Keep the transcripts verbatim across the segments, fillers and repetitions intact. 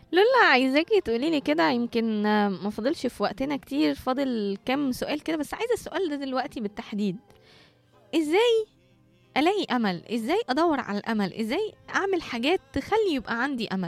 لولا عايزاكي تقولي لي كده، يمكن آه، ما فاضلش في وقتنا كتير، فاضل كام سؤال كده، بس عايزة السؤال ده دلوقتي بالتحديد. ازاي الاقي امل؟ ازاي ادور على الامل؟ ازاي اعمل حاجات تخلي يبقى عندي امل؟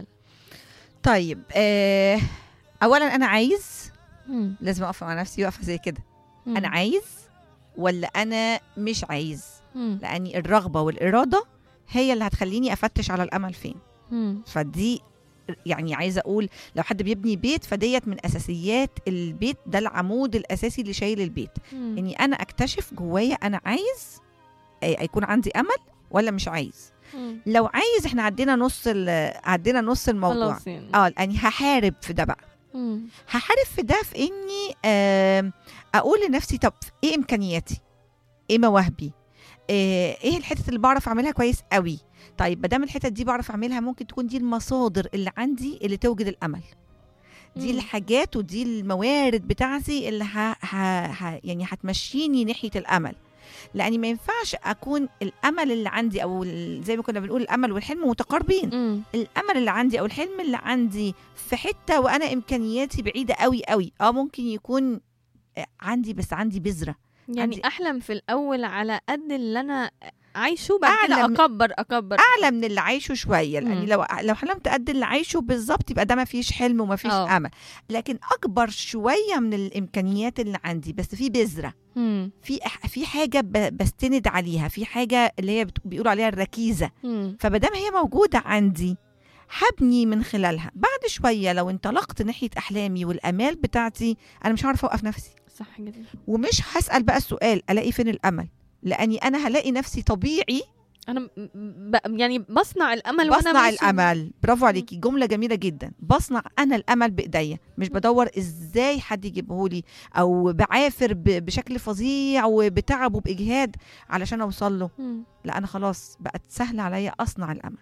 طيب آه اولا انا عايز، مم. لازم اقف مع نفسي وقفه زي كده. مم. انا عايز ولا انا مش عايز؟ مم. لاني الرغبه والاراده هي اللي هتخليني افتش على الامل فين. مم. فدي يعني عايزه اقول لو حد بيبني بيت فديت من اساسيات البيت، ده العمود الاساسي اللي شايل البيت. مم. اني انا اكتشف جوايا انا عايز آه، يكون عندي امل ولا مش عايز. مم. لو عايز احنا عدينا نص ال- عدينا نص الموضوع. خلاص يعني. اه يعني هحارب في ده بقى. مم. هحارب في ده في اني آه اقول لنفسي طب ايه امكانياتي، ايه مواهبي، آه ايه الحتت اللي بعرف اعملها كويس قوي. طيب ما دام الحتت دي بعرف اعملها، ممكن تكون دي المصادر اللي عندي اللي توجد الامل. دي مم. الحاجات ودي الموارد بتاعتي اللي ه... ه... ه... يعني هتمشيني ناحيه الامل. لاني ما ينفعش اكون الامل اللي عندي او ال- زي ما كنا بنقول الامل والحلم متقاربين. مم. الامل اللي عندي او الحلم اللي عندي في حته وانا امكانياتي بعيده قوي قوي، اه ممكن يكون عندي، بس عندي بذره. يعني عندي احلم في الاول على قد اللي انا عايشه، بعد كده أعلى من- اكبر اكبر اعلى من اللي عايشه شويه. لاني مم. لو لو حلمت قد اللي عايشه بالظبط يبقى ده ما فيش حلم وما فيش آه. امل. لكن اكبر شويه من الامكانيات اللي عندي، بس في بذره، مم. في أح- في حاجه ب- بستند عليها، في حاجه اللي هي بت- بيقولوا عليها الركيزه. مم. فمادام هي موجوده عندي هبني من خلالها. بعد شويه لو انطلقت ناحيه احلامي والامال بتاعتي، انا مش هعرف اوقف نفسي، صح جدا. ومش هسال بقى السؤال الاقي فين الامل. لاني انا هلاقي نفسي طبيعي انا م- ب... يعني بصنع الامل وانا بصنع ماشي. الامل. برافو عليكي، جمله جميله جدا. بصنع انا الامل بايديا، مش بدور ازاي حد يجيبه لي او بعافر ب- بشكل فظيع وبتعب وباجهاد علشان اوصل له. مم. لا انا خلاص بقت سهله عليا اصنع الامل.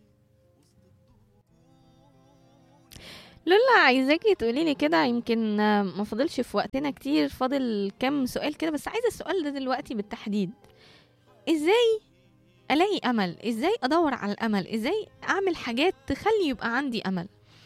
لولا عايزاكي تقولي لي كده، يمكن آه، ما فاضلش في وقتنا كتير، فاضل كام سؤال كده، بس عايزة السؤال ده دلوقتي بالتحديد. ازاي الاقي امل؟ ازاي ادور على الامل؟ ازاي اعمل حاجات تخلي يبقى عندي امل؟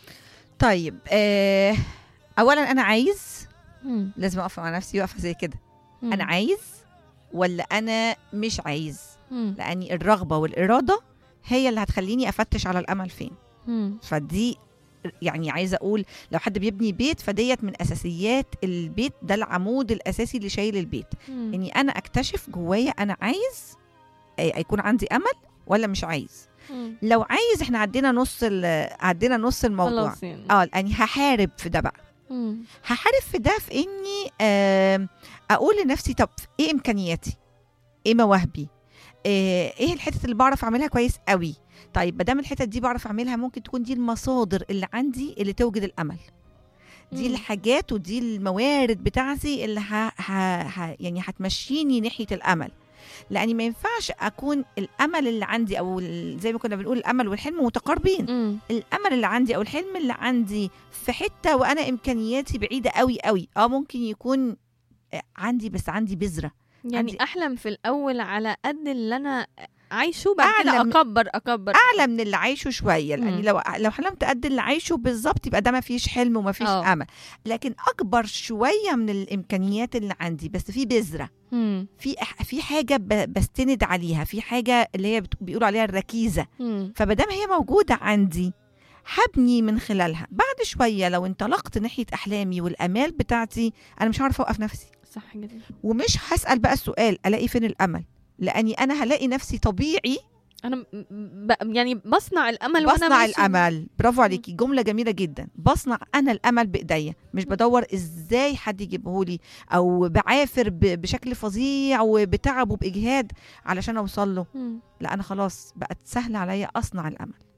طيب آه اولا انا عايز، مم. لازم اقف مع نفسي وقفه زي كده. مم. انا عايز ولا انا مش عايز؟ مم. لاني الرغبه والاراده هي اللي هتخليني افتش على الامل فين. مم. فدي يعني عايزه اقول لو حد بيبني بيت فديت من اساسيات البيت، ده العمود الاساسي اللي شايل البيت. مم. اني انا اكتشف جوايا انا عايز آه، يكون عندي امل ولا مش عايز. مم. لو عايز احنا عدينا نص ال- عدينا نص الموضوع. خلاص يعني. اه يعني هحارب في ده بقى. مم. هحارب في ده في اني آه اقول لنفسي طب ايه امكانياتي، ايه مواهبي، آه، ايه الحتت اللي بعرف اعملها كويس قوي. طيب ما دام الحتت دي بعرف اعملها، ممكن تكون دي المصادر اللي عندي اللي توجد الامل. دي مم. الحاجات ودي الموارد بتاعتي اللي ه... ه... ه... يعني هتمشيني ناحيه الامل. لاني ما ينفعش اكون الامل اللي عندي او ال- زي ما كنا بنقول الامل والحلم متقاربين. مم. الامل اللي عندي او الحلم اللي عندي في حته وانا امكانياتي بعيده قوي قوي، اه ممكن يكون آه، عندي، بس عندي بذره. يعني عندي- احلم في الاول على قد اللي انا عايشه، بعد أعلى كده من- اكبر اكبر اعلى من اللي عايشه شويه. لاني مم. لو لو حلمت قد اللي عايشه بالظبط يبقى ده ما فيش حلم وما فيش آه. امل. لكن اكبر شويه من الامكانيات اللي عندي، بس في بذره، مم. في أح- في حاجه ب- بستند عليها، في حاجه اللي هي بت- بيقولوا عليها الركيزه. مم. فمادام هي موجوده عندي هبني من خلالها. بعد شويه لو انطلقت ناحيه احلامي والامال بتاعتي، انا مش هعرف اوقف نفسي، صح جدا. ومش هسال بقى السؤال الاقي فين الامل. لاني انا هلاقي نفسي طبيعي انا م- ب... يعني بصنع الامل وانا بصنع ماشي. الامل. برافو عليكي، جمله جميله جدا. بصنع انا الامل بايديا، مش بدور ازاي حد يجيبه لي او بعافر ب- بشكل فظيع وبتعب وباجهاد علشان اوصل له. مم. لا انا خلاص بقت سهله عليا اصنع الامل.